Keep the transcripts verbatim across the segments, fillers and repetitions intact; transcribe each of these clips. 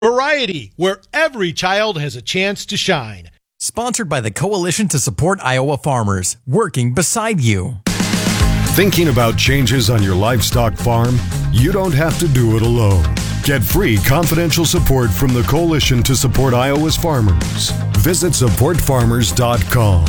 Variety, where every child has a chance to shine. Sponsored by the Coalition to Support Iowa Farmers, working beside you. Thinking about changes on your livestock farm? You don't have to do it alone. Get free confidential support from the Coalition to Support Iowa's Farmers. Visit support farmers dot com.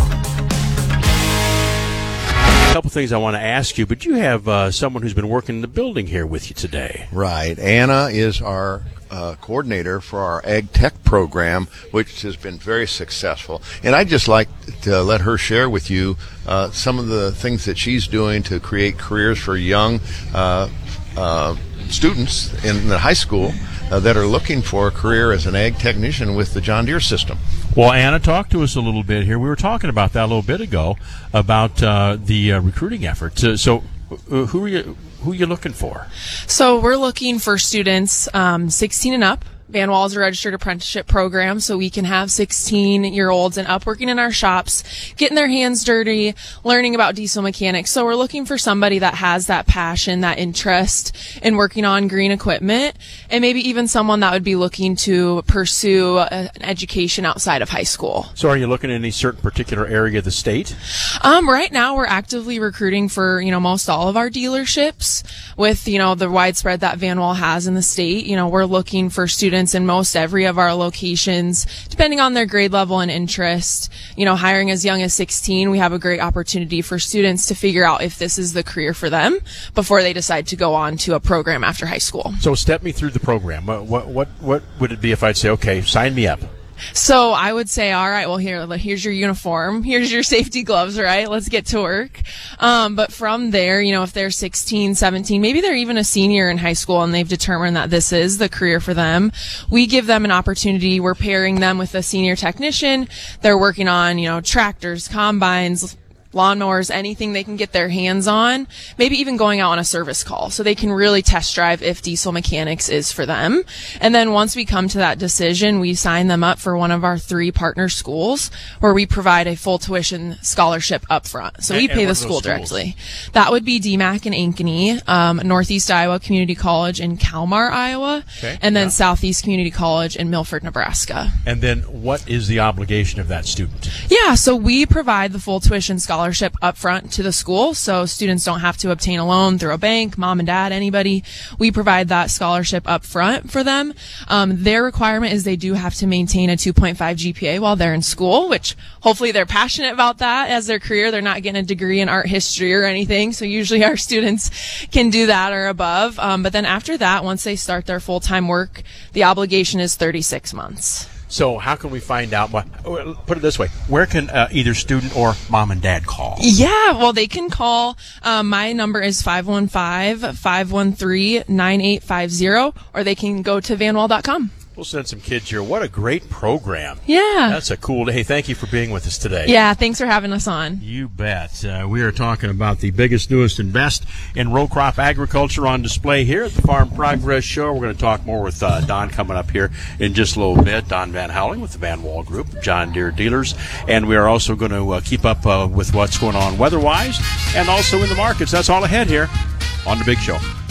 A couple things I want to ask you, but you have uh, someone who's been working in the building here with you today. Right. Anna is our uh, coordinator for our Ag Tech program, which has been very successful. And I'd just like to let her share with you uh, some of the things that she's doing to create careers for young uh, uh, students in the high school uh, that are looking for a career as an ag technician with the John Deere system. Well, Anna, talk to us a little bit here. We were talking about that a little bit ago, about uh, the uh, recruiting efforts. Uh, so uh, who are you who are you looking for? So we're looking for students um, sixteen and up. Van Wall is a registered apprenticeship program, so we can have sixteen-year-olds and up working in our shops, getting their hands dirty, learning about diesel mechanics. So we're looking for somebody that has that passion, that interest in working on green equipment, and maybe even someone that would be looking to pursue a, an education outside of high school. So are you looking in any certain particular area of the state? Um, right now, we're actively recruiting for, you know, most all of our dealerships with, you know, the widespread that Van Wall has in the state. You know, we're looking for students in most every of our locations, depending on their grade level and interest. You know, hiring as young as sixteen, we have a great opportunity for students to figure out if this is the career for them before they decide to go on to a program after high school. So step me through the program. What what what, what would it be if I'd say, okay, sign me up? So I would say, all right, well, here, here's your uniform. Here's your safety gloves, right? Let's get to work. Um, but from there, you know, if they're sixteen, seventeen, maybe they're even a senior in high school and they've determined that this is the career for them, we give them an opportunity. We're pairing them with a senior technician. They're working on, you know, tractors, combines, lawnmowers, anything they can get their hands on, maybe even going out on a service call so they can really test drive if diesel mechanics is for them. And then once we come to that decision, we sign them up for one of our three partner schools where we provide a full tuition scholarship up front. So we and, pay and the school directly. That would be D MAC in Ankeny, um, Northeast Iowa Community College in Kalmar, Iowa, okay, and then yeah. Southeast Community College in Milford, Nebraska. And then what is the obligation of that student? Yeah, so we provide the full tuition scholarship scholarship up front to the school, so students don't have to obtain a loan through a bank, mom and dad, anybody. We provide that scholarship up front for them. Um, their requirement is they do have to maintain a two point five G P A while they're in school, which hopefully they're passionate about that as their career. They're not getting a degree in art history or anything, so usually our students can do that or above. Um, but then after that, once they start their full-time work, the obligation is thirty-six months. So how can we find out? Well, put it this way. Where can uh, either student or mom and dad call? Yeah, well, they can call. Um, my number is five one five, five one three, nine eight five zero, or they can go to van wall dot com. We'll send some kids here. What a great program. Yeah. That's a cool day. Hey, thank you for being with us today. Yeah, thanks for having us on. You bet. Uh, we are talking about the biggest, newest, and best in row crop agriculture on display here at the Farm Progress Show. We're going to talk more with uh, Don coming up here in just a little bit. Don Van Houweling with the Van Wall Group, John Deere Dealers. And we are also going to uh, keep up uh, with what's going on weather-wise and also in the markets. That's all ahead here on The Big Show.